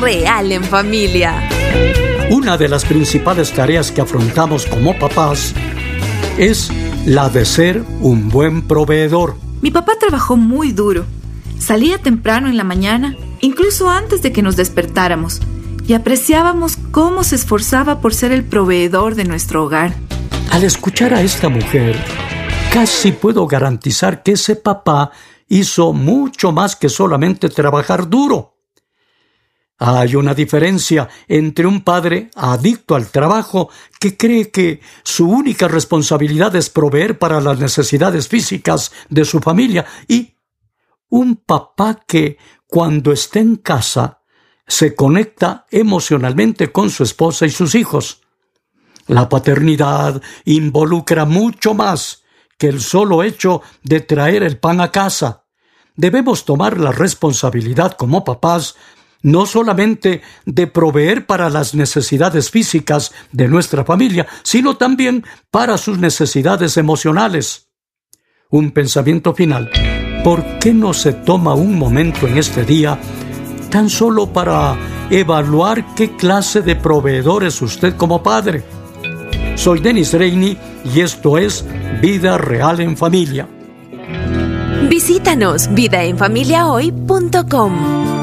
real en familia. Una de las principales tareas que afrontamos como papás es la de ser un buen proveedor. Mi papá trabajó muy duro. Salía temprano en la mañana, incluso antes de que nos despertáramos, y apreciábamos cómo se esforzaba por ser el proveedor de nuestro hogar. Al escuchar a esta mujer, casi puedo garantizar que ese papá hizo mucho más que solamente trabajar duro. Hay una diferencia entre un padre adicto al trabajo que cree que su única responsabilidad es proveer para las necesidades físicas de su familia y un papá que, cuando está en casa, se conecta emocionalmente con su esposa y sus hijos. La paternidad involucra mucho más que el solo hecho de traer el pan a casa. Debemos tomar la responsabilidad como papás no solamente de proveer para las necesidades físicas de nuestra familia, sino también para sus necesidades emocionales. Un pensamiento final. ¿Por qué no se toma un momento en este día tan solo para evaluar qué clase de proveedor es usted como padre? Soy Denis Reini y esto es Vida Real en Familia. Visítanos vidaenfamiliahoy.com.